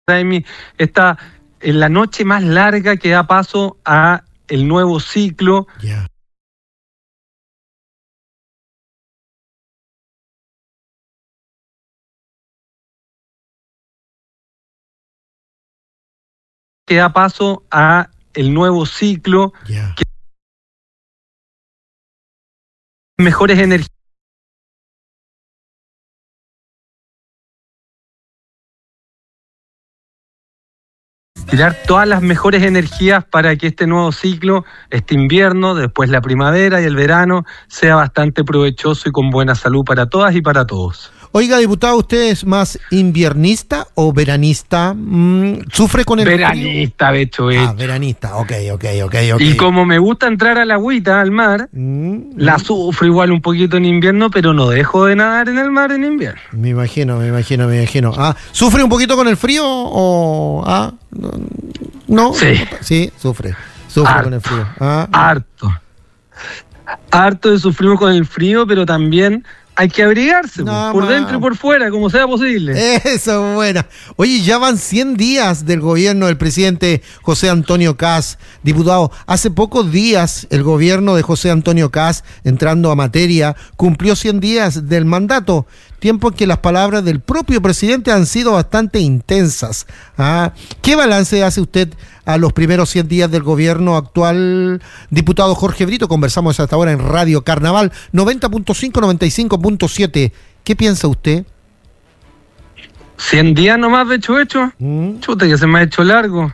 Jaime, esta en la noche más larga que da paso a el nuevo ciclo. Yeah. Que da paso a el nuevo ciclo. Yeah. Que mejores energías. Tirar todas las mejores energías para que este nuevo ciclo, este invierno, después la primavera y el verano, sea bastante provechoso y con buena salud para todas y para todos. Oiga, diputado, ¿usted es más inviernista o veranista? ¿Sufre con el veranista, frío? Becho. Veranista, ok. Y como me gusta entrar a la agüita, al mar, la sufro igual un poquito en invierno, pero no dejo de nadar en el mar en invierno. Me imagino. ¿Sufre un poquito con el frío o...? ¿No? Sí, sufre con el frío. Harto de sufrimos con el frío, pero también hay que abrigarse, por dentro y por fuera, como sea posible. Eso es buena. Oye, ya van 100 días del gobierno del presidente José Antonio Kast. Diputado, hace pocos días el gobierno de José Antonio Kast, entrando a materia, cumplió 100 días del mandato. Tiempo en que las palabras del propio presidente han sido bastante intensas. ¿Qué balance hace usted a los primeros 100 días del gobierno actual, diputado Jorge Brito? Conversamos hasta ahora en Radio Carnaval 90.5, 95.7. ¿Qué piensa usted? 100 días nomás de hecho. Chuta, que se me ha hecho largo.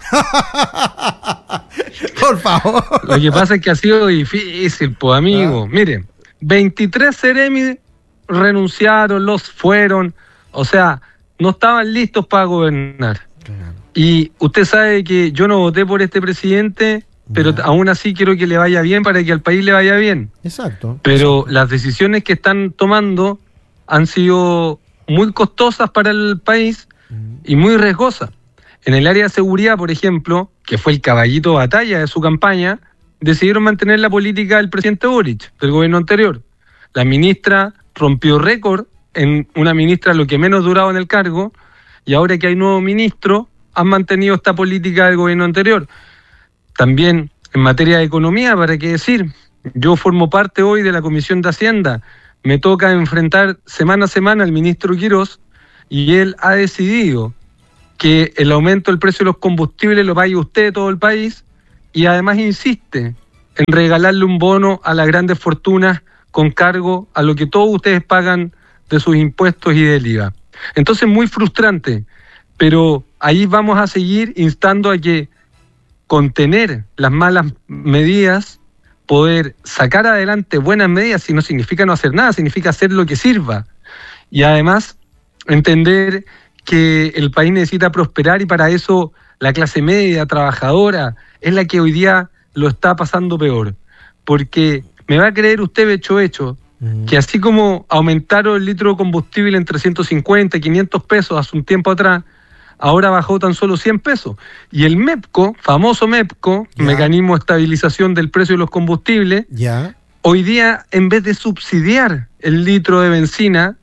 Por favor. Lo que pasa es que ha sido difícil, pues, amigo. Mire, 23 seremis renunciaron, los fueron, o sea, no estaban listos para gobernar. Claro. Y usted sabe que yo no voté por este presidente, pero aún así quiero que le vaya bien para que al país le vaya bien. Exacto. Pero las decisiones que están tomando han sido muy costosas para el país y muy riesgosas. En el área de seguridad, por ejemplo, que fue el caballito de batalla de su campaña, decidieron mantener la política del presidente Boric, del gobierno anterior. La ministra rompió récord en una ministra lo que menos duraba en el cargo, y ahora que hay nuevo ministro, han mantenido esta política del gobierno anterior. También en materia de economía, ¿para qué decir? Yo formo parte hoy de la Comisión de Hacienda, me toca enfrentar semana a semana al ministro Quirós, y él ha decidido que el aumento del precio de los combustibles lo pague usted, todo el país, y además insiste en regalarle un bono a las grandes fortunas con cargo a lo que todos ustedes pagan de sus impuestos y del IVA. Entonces, muy frustrante, pero ahí vamos a seguir instando a que contener las malas medidas, poder sacar adelante buenas medidas, y no significa no hacer nada, significa hacer lo que sirva. Y además, entender que el país necesita prosperar, y para eso la clase media, trabajadora, es la que hoy día lo está pasando peor. Porque me va a creer usted, Becho, que así como aumentaron el litro de combustible en 350, 500 pesos hace un tiempo atrás, ahora bajó tan solo 100 pesos. Y el MEPCO, famoso MEPCO, Mecanismo de Estabilización del Precio de los Combustibles, hoy día, en vez de subsidiar el litro de benzina,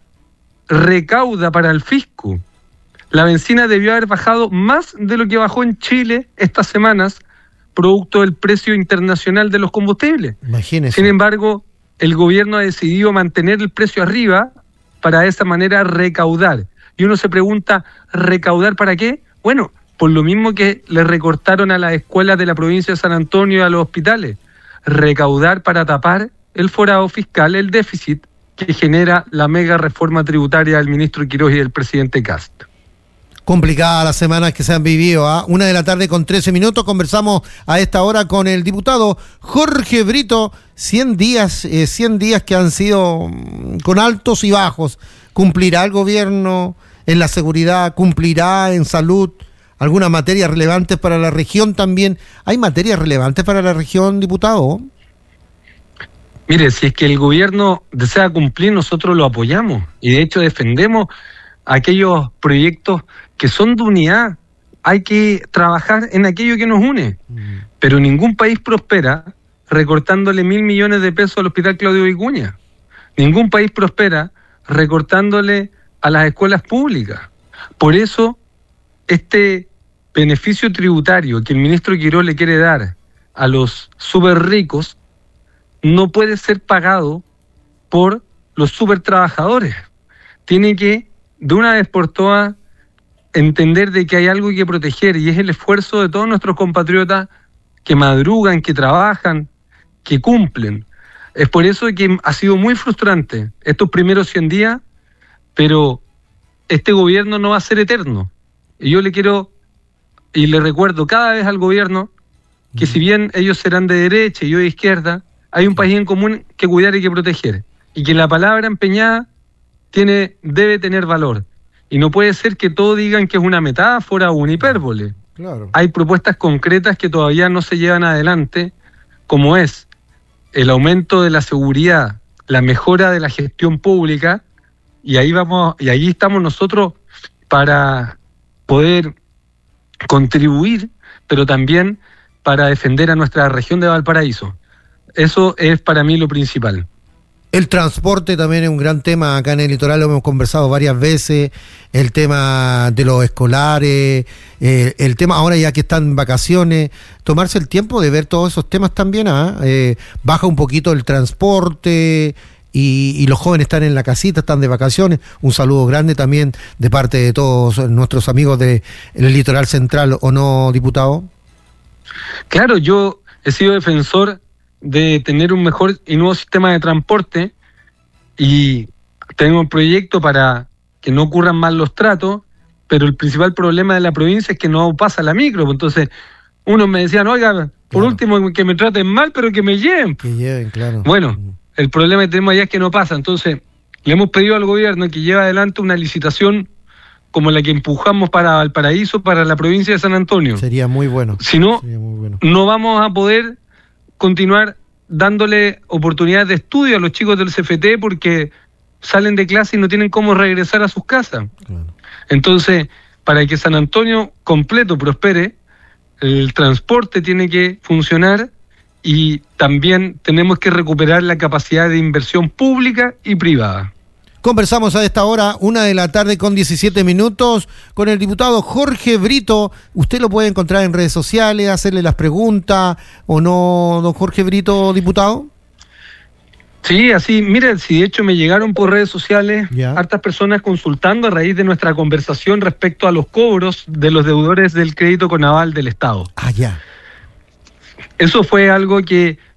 recauda para el fisco. La benzina debió haber bajado más de lo que bajó en Chile estas semanas, producto del precio internacional de los combustibles. Imagínese. Sin embargo, el gobierno ha decidido mantener el precio arriba para de esa manera recaudar. Y uno se pregunta, ¿recaudar para qué? Bueno, por lo mismo que le recortaron a las escuelas de la provincia de San Antonio y a los hospitales. Recaudar para tapar el forado fiscal, el déficit que genera la mega reforma tributaria del ministro Quirós y del presidente Kast. Complicadas las semanas que se han vivido. 1:13 p.m. Conversamos a esta hora con el diputado Jorge Brito. 100 días que han sido con altos y bajos. ¿Cumplirá el gobierno en la seguridad? ¿Cumplirá en salud? ¿Algunas materias relevantes para la región también? ¿Hay materias relevantes para la región, diputado? Mire, si es que el gobierno desea cumplir, nosotros lo apoyamos. Y de hecho defendemos aquellos proyectos que son de unidad. Hay que trabajar en aquello que nos une. Pero ningún país prospera recortándole 1.000 millones de pesos al Hospital Claudio Vicuña. Ningún país prospera recortándole a las escuelas públicas. Por eso este beneficio tributario que el ministro Quirós le quiere dar a los súper ricos no puede ser pagado por los súper trabajadores. Tiene que, de una vez por todas, entender de que hay algo que proteger, y es el esfuerzo de todos nuestros compatriotas que madrugan, que trabajan, que cumplen. Es por eso que ha sido muy frustrante estos primeros 100 días, pero este gobierno no va a ser eterno. Y yo le quiero, y le recuerdo cada vez al gobierno, que si bien ellos serán de derecha y yo de izquierda, hay un país en común que cuidar y que proteger. Y que la palabra empeñada debe tener valor. Y no puede ser que todos digan que es una metáfora o una hipérbole. Claro. Hay propuestas concretas que todavía no se llevan adelante, como es el aumento de la seguridad, la mejora de la gestión pública, y ahí estamos nosotros para poder contribuir, pero también para defender a nuestra región de Valparaíso. Eso es para mí lo principal. El transporte también es un gran tema acá en el litoral, lo hemos conversado varias veces, el tema de los escolares, el tema ahora ya que están en vacaciones, tomarse el tiempo de ver todos esos temas también, baja un poquito el transporte y los jóvenes están en la casita, están de vacaciones. Un saludo grande también de parte de todos nuestros amigos del litoral central, ¿o no, diputado? Claro, yo he sido defensor de tener un mejor y nuevo sistema de transporte, y tengo un proyecto para que no ocurran mal los tratos, pero el principal problema de la provincia es que no pasa la micro. Entonces, unos me decían, oiga, por último que me traten mal, pero que me lleven. Que lleven, claro. Bueno, el problema que tenemos allá es que no pasa. Entonces, le hemos pedido al gobierno que lleve adelante una licitación como la que empujamos para Valparaíso, para la provincia de San Antonio. Sería muy bueno. Si no, no vamos a poder continuar dándole oportunidades de estudio a los chicos del CFT, porque salen de clase y no tienen cómo regresar a sus casas. Claro. Entonces, para que San Antonio completo prospere, el transporte tiene que funcionar, y también tenemos que recuperar la capacidad de inversión pública y privada. Conversamos a esta hora, 1:17 p.m, con el diputado Jorge Brito. Usted lo puede encontrar en redes sociales, hacerle las preguntas, ¿o no, don Jorge Brito, diputado? Sí, así, mire, si de hecho me llegaron por redes sociales hartas personas consultando a raíz de nuestra conversación respecto a los cobros de los deudores del crédito Conaval del Estado. Ah, ya. Eso fue algo que